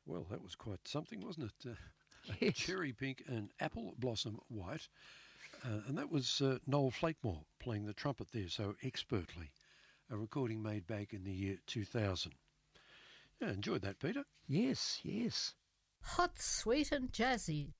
Well, that was quite something, wasn't it? Yes. Cherry Pink and Apple Blossom White. And that was Noel Flakemore playing the trumpet there so expertly. A recording made back in the year 2000. Yeah, enjoyed that, Peter. Yes, yes. Hot, sweet and jazzy.